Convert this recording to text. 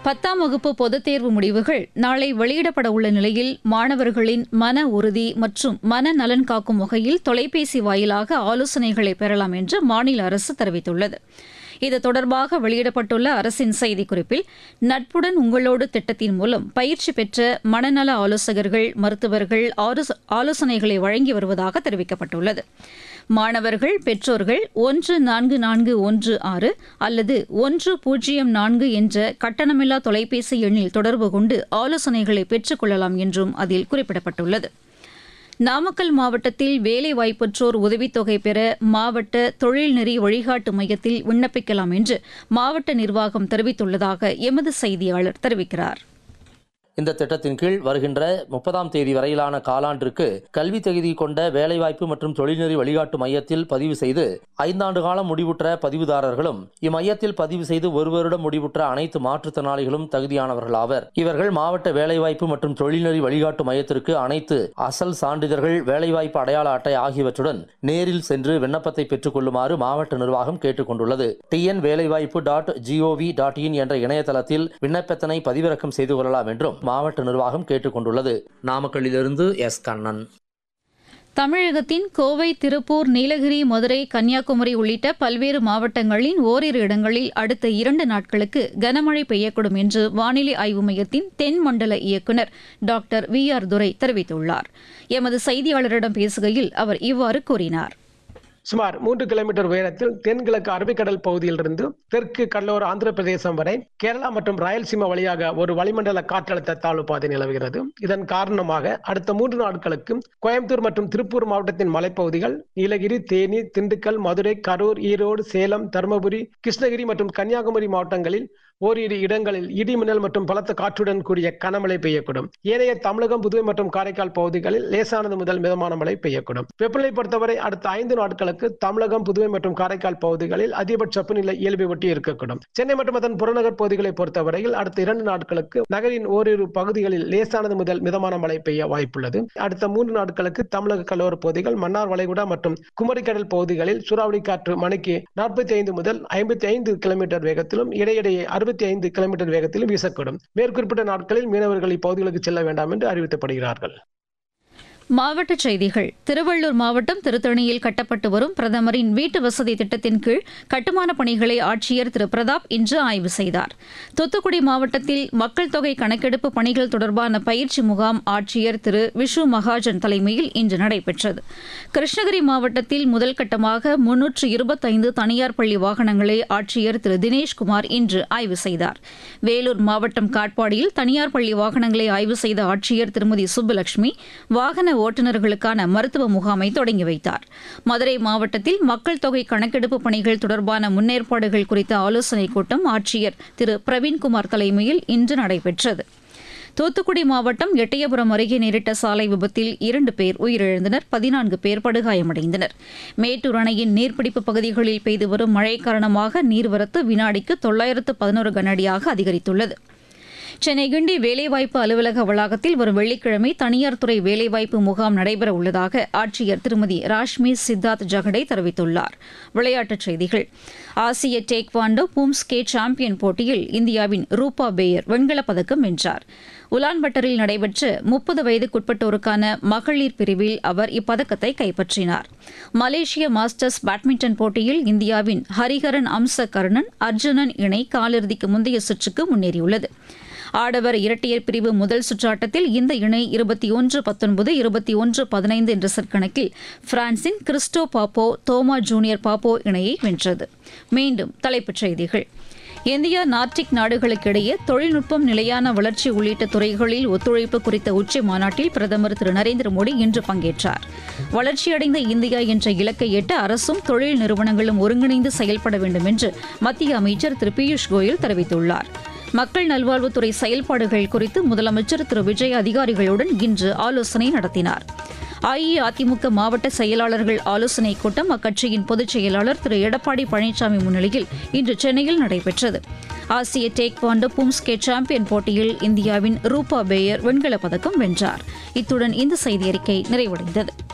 10ஆம் வகுப்பு பொதுத் தேர்வு முடிவுகள் நாளை வெளியிடப்பட உள்ள நிலையில் மாணவர்களின் மன உறுதி மற்றும் மனநலன் காக்கும் வகையில் தொலைபேசி வாயிலாக ஆலோசனைகளை பெறலாம் என்று மாநில அரசு தெரிவித்துள்ளது. இது தொடர்பாக வெளியிடப்பட்டுள்ள அரசின் செய்திக்குறிப்பில், நட்புடன் உங்களோடு திட்டத்தின் மூலம் பயிற்சி பெற்ற மனநல ஆலோசகர்கள், மருத்துவர்கள் ஆலோசனைகளை வழங்கி வருவதாக தெரிவிக்கப்பட்டுள்ளது. மாணவர்கள், பெற்றோர்கள் 14416 அல்லது 104 என்ற கட்டணமில்லா தொலைபேசி எண்ணில் தொடர்பு கொண்டு ஆலோசனைகளை பெற்றுக் கொள்ளலாம் என்றும் அதில் குறிப்பிடப்பட்டுள்ளது. நாமக்கல் மாவட்டத்தில் வேலைவாய்ப்பற்றோர் உதவித்தொகை பெற மாவட்ட தொழில்நெறி வழிகாட்டு மையத்தில் விண்ணப்பிக்கலாம் என்று மாவட்ட நிர்வாகம் தெரிவித்துள்ளதாக எமது செய்தியாளர் தெரிவிக்கிறார். இந்த திட்டத்தின் கீழ் வருகின்ற 30ஆம் தேதி வரையிலான காலாண்டிற்கு கல்வி தகுதி கொண்ட வேலைவாய்ப்பு மற்றும் தொழில்நெறி வழிகாட்டு மையத்தில் பதிவு செய்து 5 ஆண்டு காலம் முடிவுற்ற பதிவுதாரர்களும் இம்மையத்தில் பதிவு செய்து 1 வருடம் முடிவுற்ற அனைத்து மாற்றுத்திறனாளிகளும் தகுதியானவர்கள் ஆவர். இவர்கள் மாவட்ட வேலைவாய்ப்பு மற்றும் தொழில்நெறி வழிகாட்டு மையத்திற்கு அனைத்து அசல் சான்றிதழ்கள், வேலைவாய்ப்பு அடையாள அட்டை ஆகியவற்றுடன் நேரில் சென்று விண்ணப்பத்தை பெற்றுக் கொள்ளுமாறு மாவட்ட நிர்வாகம் கேட்டுக் கொண்டுள்ளது. tnvelaivaaipu.gov.in என்ற இணையதளத்தில் விண்ணப்பத்தினை பதிவிறக்கம் செய்து கொள்ளலாம் என்றும் மாவட்ட நிர்வாகம் கேட்டுக் கொண்டுள்ளது. நாமக்கல்லிலிருந்து எஸ். கண்ணன். தமிழகத்தின் கோவை, திருப்பூர், நீலகிரி, மதுரை, கன்னியாகுமரி உள்ளிட்ட பல்வேறு மாவட்டங்களின் ஓரிரு இடங்களில் அடுத்த 2 நாட்களுக்கு கனமழை பெய்யக்கூடும் என்று வானிலை ஆய்வு மையத்தின் தென் மண்டல இயக்குநர் டாக்டர் VR துரை தெரிவித்துள்ளார். எமது செய்தியாளரிடம் பேசுகையில் அவர் இவ்வாறு கூறினார். சுமார் 3 கிலோமீட்டர் உயரத்தில் தென்கிழக்கு அரபிக்கடல் பகுதியிலிருந்து தெற்கு கடலோர ஆந்திர பிரதேசம் வரை கேரளா மற்றும் ராயல்சீமா வழியாக ஒரு வளிமண்டல காற்றழுத்த தாழ்வு பாதை நிலவுகிறது. இதன் காரணமாக அடுத்த 3 நாட்களுக்கு கோயம்புத்தூர் மற்றும் திருப்பூர் மாவட்டத்தின் மலைப்பகுதிகள், நீலகிரி, தேனி, திண்டுக்கல், மதுரை, கரூர், ஈரோடு, சேலம், தருமபுரி, கிருஷ்ணகிரி மற்றும் கன்னியாகுமரி மாவட்டங்களில் ஓரிரு இடங்களில் இடி மின்னல் மற்றும் பலத்த காற்றுடன் கூடிய கனமழை பெய்யக்கூடும். ஏனைய தமிழகம், புதுவை மற்றும் காரைக்கால் பகுதிகளில் லேசானது முதல் மிதமான மழை பெய்யக்கூடும். வெப்பநிலை பொறுத்தவரை அடுத்த 5 நாட்களுக்கு தமிழகம், புதுவை மற்றும் காரைக்கால் பகுதிகளில் அதிகபட்ச வெப்பநிலை இயல்பை ஒட்டி இருக்கக்கூடும். சென்னை மற்றும் அதன் புறநகர் பகுதிகளை பொறுத்தவரையில் அடுத்த 2 நாட்களுக்கு நகரின் ஓரிரு பகுதிகளில் லேசானது முதல் மிதமான மழை பெய்ய வாய்ப்புள்ளது. அடுத்த 3 நாட்களுக்கு தமிழக கடலோர பகுதிகள், மன்னார் வளைகுடா மற்றும் குமரிக்கடல் பகுதிகளில் சூறாவளி காற்று மணிக்கு 45 முதல் 55 கிலோமீட்டர் வேகத்திலும் இடையிடையே 65 கிலோமீட்டர் வேகத்திலும் வீசக்கூடும். மேற்குறிப்பிட்ட நாட்களில் மீனவர்கள் இப்பகுதிகளுக்கு செல்ல வேண்டாம் என்று அறிவிக்கப்படுகிறார்கள். மாவட்டச் செய்திகள். திருவள்ளூர் மாவட்டம் திருத்தணியில் கட்டப்பட்டு வரும் பிரதமரின் வீட்டு வசதி திட்டத்தின் கீழ் கட்டுமானப் பணிகளை ஆட்சியர் திரு பிரதாப் இன்று ஆய்வு செய்தார். தூத்துக்குடி மாவட்டத்தில் மக்கள் தொகை கணக்கெடுப்பு பணிகள் தொடர்பான பயிற்சி முகாம் ஆட்சியர் திரு விஷு மகாஜன் தலைமையில் இன்று நடைபெற்றது. கிருஷ்ணகிரி மாவட்டத்தில் முதல் கட்டமாக 325 தனியார் பள்ளி வாகனங்களை ஆட்சியர் திரு தினேஷ்குமார் இன்று ஆய்வு செய்தார். வேலூர் மாவட்டம் காட்பாடியில் தனியார் பள்ளி வாகனங்களை ஆய்வு செய்த ஆட்சியர் திருமதி சுப்புலட்சுமி வாகன ஓட்டுநர்களுக்கான மருத்துவ முகாமை தொடங்கி வைத்தார். மதுரை மாவட்டத்தில் மக்கள் தொகை கணக்கெடுப்பு பணிகள் தொடர்பான முன்னேற்பாடுகள் குறித்த ஆலோசனைக் கூட்டம் ஆட்சியர் திரு பிரவீன்குமார் தலைமையில் இன்று நடைபெற்றது. தூத்துக்குடி மாவட்டம் எட்டயபுரம் அருகே நேரிட்ட சாலை விபத்தில் 2 பேர் உயிரிழந்தனர், 14 பேர் படுகாயமடைந்தனர். மேட்டூர் அணையின் நீர்பிடிப்பு பகுதிகளில் பெய்து வரும் மழை காரணமாக நீர்வரத்து வினாடிக்கு 911 கனஅடியாக அதிகரித்துள்ளது. சென்னை கிண்டி வேலைவாய்ப்பு அலுவலக வளாகத்தில் வரும் வெள்ளிக்கிழமை தனியார் துறை வேலைவாய்ப்பு முகாம் நடைபெற உள்ளதாக ஆட்சியர் திருமதி ராஷ்மி சித்தார்த் ஜகடே தெரிவித்துள்ளார். விளையாட்டுச் செய்திகள். ஆசிய டேக்வாண்டோ பூம்ஸ்கே சாம்பியன் போட்டியில் இந்தியாவின் ரூபா பேயர் வெண்கலப் பதக்கம் வென்றார். உலான்பட்டரில் நடைபெற்ற 30 வயதுக்குட்பட்டோருக்கான மகளிர் பிரிவில் அவர் இப்பதக்கத்தை கைப்பற்றினார். மலேசிய மாஸ்டர்ஸ் பேட்மிண்டன் போட்டியில் இந்தியாவின் ஹரிஹரன் அம்ச கர்ணன் அர்ஜுனன் இணை காலிறுதிக்கு முந்தைய சுற்றுக்கு முன்னேறியுள்ளது. ஆடவர் இரட்டையர் பிரிவு முதல் சுற்றாட்டத்தில் இந்த இணை 21-19, 21-15 என்ற செட் கணக்கில் பிரான்சின் கிறிஸ்டோ பாப்போ தோமா ஜூனியர் பாப்போ இணையை வென்றது. மீண்டும் தலைப்புச் செய்திகள். இந்தியா நார்டிக் நாடுகளுக்கிடையே தொழில்நுட்பம், நிலையான வளர்ச்சி உள்ளிட்ட துறைகளில் ஒத்துழைப்பு குறித்த உச்சி மாநாட்டில் பிரதமர் திரு நரேந்திர மோடி இன்று பங்கேற்றார். வளர்ச்சியடைந்த இந்தியா என்ற இலக்கை எட்ட அரசும் தொழில் நிறுவனங்களும் ஒருங்கிணைந்து செயல்பட வேண்டும் என்று மத்திய அமைச்சர் திரு பியூஷ் கோயல் தெரிவித்துள்ளார். மக்கள் நல்வாழ்வுத்துறை செயல்பாடுகள் குறித்து முதலமைச்சர் திரு விஜய் அதிகாரிகளுடன் இன்று ஆலோசனை நடத்தினார். அஇஅதிமுக மாவட்ட செயலாளர்கள் ஆலோசனைக் கூட்டம் அக்கட்சியின் பொதுச் செயலாளர் திரு எடப்பாடி பழனிசாமி முன்னிலையில் இன்று சென்னையில் நடைபெற்றது. ஆசிய டேக்வாண்டோ பூம்ஸ்கே சாம்பியன் போட்டியில் இந்தியாவின் ரூபா பேயர் வெண்கலப் பதக்கம் வென்றார். இத்துடன் இந்த செய்தியறிக்கை நிறைவடைந்தது.